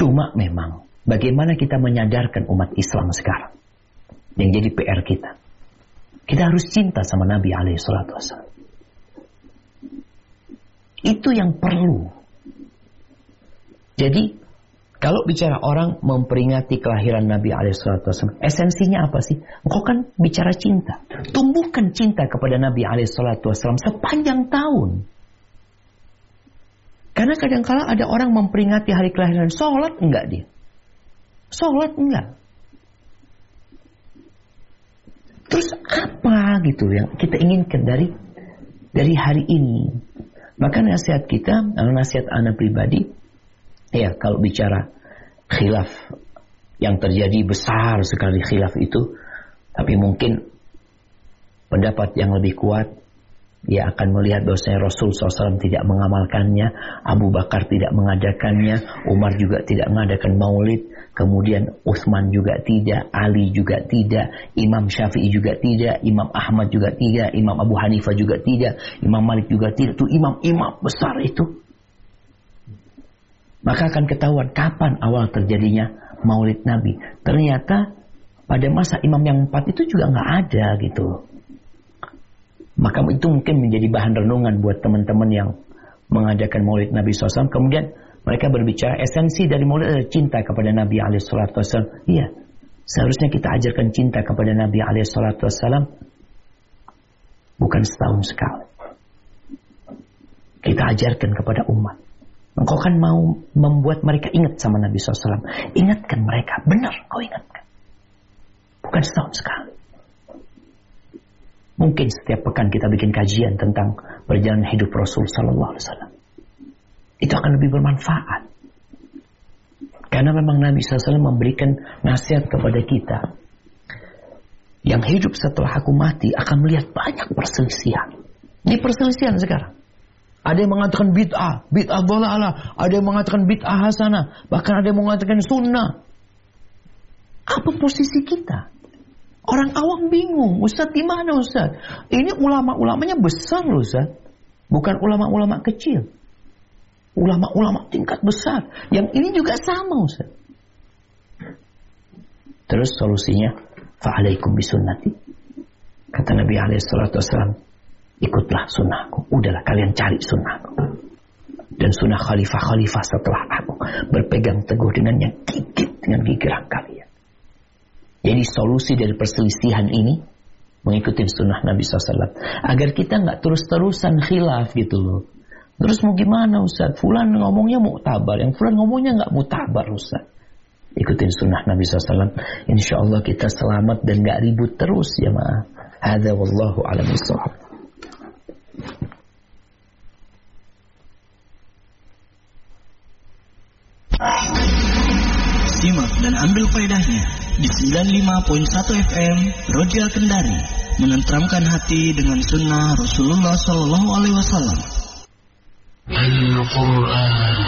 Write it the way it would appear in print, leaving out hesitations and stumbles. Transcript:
Cuma memang bagaimana kita menyadarkan umat Islam sekarang, yang jadi PR kita. Kita harus cinta sama Nabi SAW. Itu yang perlu. Jadi kalau bicara orang memperingati kelahiran Nabi SAW, esensinya apa sih? Engkau kan bicara cinta. Tumbuhkan cinta kepada Nabi SAW sepanjang tahun. Karena kadang-kala ada orang memperingati hari kelahiran, sholat enggak dia? Sholat enggak? Terus apa gitu yang kita inginkan dari hari ini? Maka nasihat kita, nasihat anak pribadi, ya kalau bicara khilaf yang terjadi besar sekali khilaf itu, tapi mungkin pendapat yang lebih kuat, dia akan melihat bahwasanya Rasul SAW tidak mengamalkannya, Abu Bakar tidak mengadakannya, Umar juga tidak mengadakan maulid, kemudian Utsman juga tidak, Ali juga tidak, Imam Syafi'i juga tidak, Imam Ahmad juga tidak, Imam Abu Hanifah juga tidak, Imam Malik juga tidak. Itu imam-imam besar itu. Maka akan ketahuan kapan awal terjadinya maulid Nabi. Ternyata pada masa imam yang 4 itu juga nggak ada gitu. Maka itu mungkin menjadi bahan renungan buat teman-teman yang mengadakan maulid Nabi SAW. Kemudian mereka berbicara esensi dari maulid adalah cinta kepada Nabi SAW. Iya, seharusnya kita ajarkan cinta kepada Nabi SAW bukan setahun sekali. Kita ajarkan kepada umat. Engkau kan mau membuat mereka ingat sama Nabi SAW. Ingatkan mereka, benar kau ingatkan. Bukan setahun sekali. Mungkin setiap pekan kita bikin kajian tentang perjalanan hidup Rasul Sallallahu Alaihi Wasallam. Itu akan lebih bermanfaat. Karena memang Nabi SAW memberikan nasihat kepada kita. Yang hidup setelah aku mati akan melihat banyak perselisihan. Ini perselisihan sekarang. Ada yang mengatakan bid'ah dhalalah, ada yang mengatakan bid'ah hasanah, bahkan ada yang mengatakan sunnah. Apa posisi kita? Orang awam bingung, Ustaz di mana Ustaz? Ini ulama-ulamanya besar loh Ustaz. Bukan ulama-ulama kecil. Ulama-ulama tingkat besar. Yang ini juga sama Ustaz. Terus solusinya, fa'alaikum bisunnati. Kata Nabi SAW, ikutlah sunnahku. Udahlah kalian cari sunnahku. Dan sunnah khalifah-khalifah setelah aku. Berpegang teguh dengan yang gigit dengan gigiran kalian. Jadi solusi dari perselisihan ini mengikuti sunnah Nabi SAW. Agar kita nggak terus-terusan khilaf gitu loh. Terus mau gimana Ustaz? Fulan ngomongnya mu'tabar, yang fulan ngomongnya nggak mu'tabar Ustaz. Ikutin sunnah Nabi SAW. Insya Allah kita selamat dan nggak ribut terus ya maaf. Hadza wallahu a'lam bishawab. Simak dan ambil faedahnya di 95.1 FM Roja Kendari, menenteramkan hati dengan sunnah Rasulullah SAW. Al-Quran.